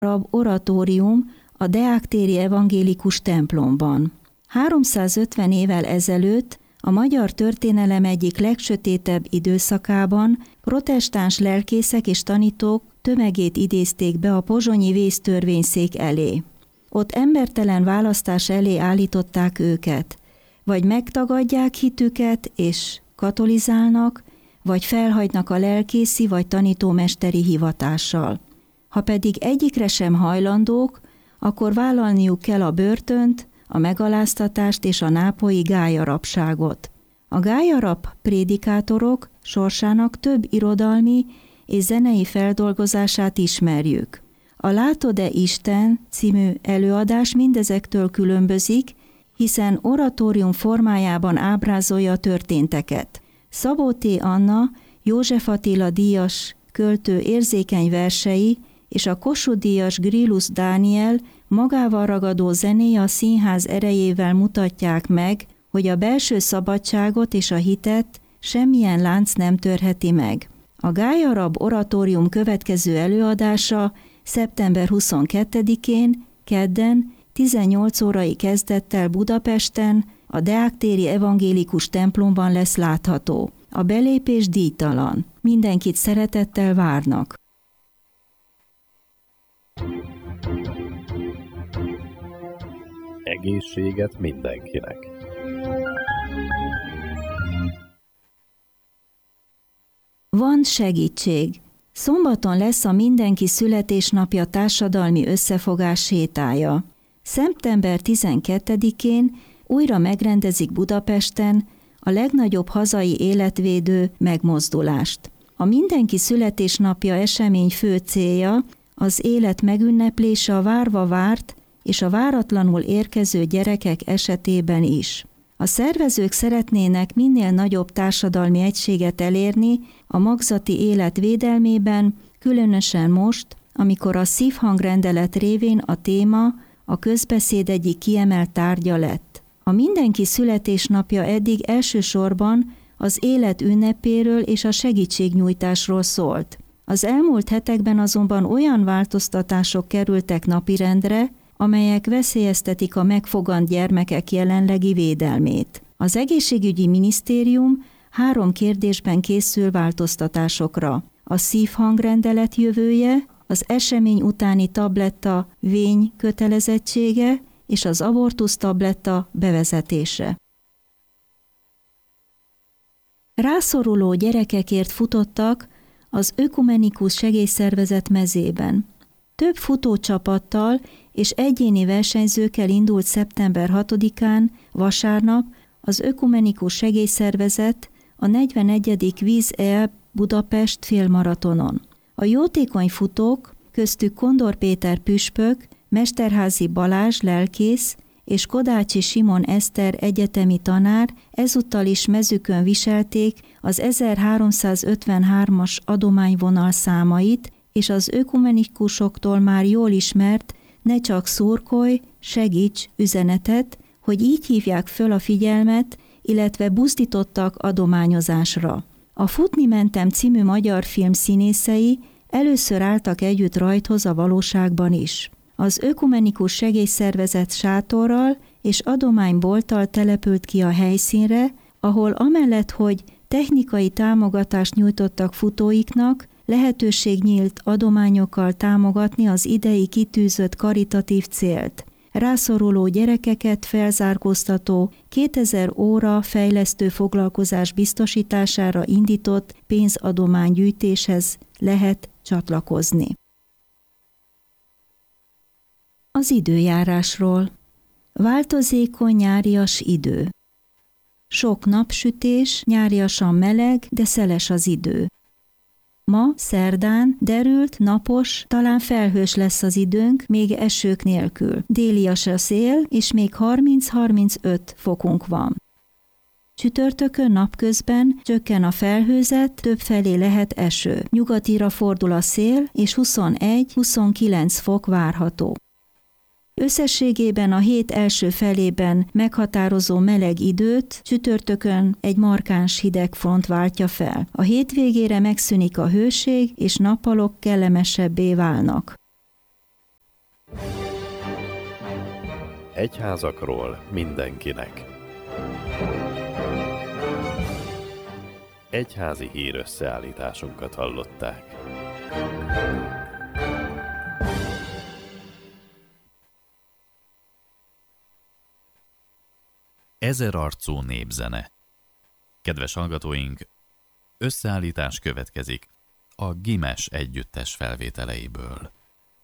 oratórium a Deák téri evangélikus templomban. 350 évvel ezelőtt a magyar történelem egyik legsötétebb időszakában protestáns lelkészek és tanítók tömegét idézték be a pozsonyi vésztörvényszék elé. Ott embertelen választás elé állították őket, vagy megtagadják hitüket és katolizálnak, vagy felhagynak a lelkészi vagy tanítómesteri hivatással. Ha pedig egyikre sem hajlandók, akkor vállalniuk kell a börtönt, a megaláztatást és a nápolyi gályarabságot. A gályarab prédikátorok sorsának több irodalmi és zenei feldolgozását ismerjük. A Látod-e Isten című előadás mindezektől különbözik, hiszen oratórium formájában ábrázolja a történteket. Szabó T. Anna, József Attila díjas költő érzékeny versei és a Kossuth-díjas Grillus Dániel magával ragadó zenéje a színház erejével mutatják meg, hogy a belső szabadságot és a hitet semmilyen lánc nem törheti meg. A gályarab oratórium következő előadása szeptember 22-én, kedden, 18 órai kezdettel Budapesten, a Deák téri evangélikus templomban lesz látható. A belépés díjtalan. Mindenkit szeretettel várnak. Egészséget mindenkinek! Van segítség. Szombaton lesz a Mindenki születésnapja társadalmi összefogás sétája. Szeptember 12-én újra megrendezik Budapesten a legnagyobb hazai életvédő megmozdulást. A Mindenki születésnapja esemény fő célja az élet megünneplése a várva várt és a váratlanul érkező gyerekek esetében is. A szervezők szeretnének minél nagyobb társadalmi egységet elérni a magzati élet védelmében, különösen most, amikor a szívhangrendelet révén a téma a közbeszéd egyik kiemelt tárgya lett. A Mindenki születésnapja eddig elsősorban az élet ünnepéről és a segítségnyújtásról szólt. Az elmúlt hetekben azonban olyan változtatások kerültek napirendre, amelyek veszélyeztetik a megfogant gyermekek jelenlegi védelmét. Az egészségügyi minisztérium 3 kérdésben készül változtatásokra. A szívhangrendelet jövője, az esemény utáni tabletta vény kötelezettsége és az abortusz tabletta bevezetése. Rászoruló gyerekekért futottak az Ökumenikus Segélyszervezet mezében. Több futócsapattal és egyéni versenyzőkkel indult szeptember 6-án, vasárnap az Ökumenikus Segélyszervezet a 41. Víz EL Budapest félmaratonon. A jótékony futók, köztük Kondor Péter püspök, Mesterházy Balázs lelkész és Kodácsi Simon Eszter egyetemi tanár ezúttal is mezükön viselték az 1353-as adományvonal számait, és az ökumenikusoktól már jól ismert ne csak szurkolj, segíts üzenetet, hogy így hívják föl a figyelmet, illetve buzdítottak adományozásra. A Futni mentem című magyar film színészei először álltak együtt rajthoz a valóságban is. Az Ökumenikus Segélyszervezet sátorral és adománybolttal települt ki a helyszínre, ahol amellett, hogy technikai támogatást nyújtottak futóiknak, lehetőség nyílt adományokkal támogatni az idei kitűzött karitatív célt. Rászoruló gyerekeket felzárkóztató 2000 óra fejlesztő foglalkozás biztosítására indított pénzadománygyűjtéshez lehet csatlakozni. Az időjárásról. Változékony nyárias idő. Sok napsütés, nyáriasan meleg, de szeles az idő. Ma, szerdán, derült, napos, talán felhős lesz az időnk, még esők nélkül. Délias a szél, és még 30-35 fokunk van. Csütörtökön napközben csökken a felhőzet, többfelé lehet eső. Nyugatira fordul a szél, és 21-29 fok várható. Összességében a hét első felében meghatározó meleg időt csütörtökön egy markáns hideg front váltja fel. A hétvégére megszűnik a hőség, és nappalok kellemesebbé válnak. Egyházakról mindenkinek. Egyházi hírösszeállításunkat hallották. Ezerarcú népzene. Kedves hallgatóink, összeállítás következik a Gimes együttes felvételeiből.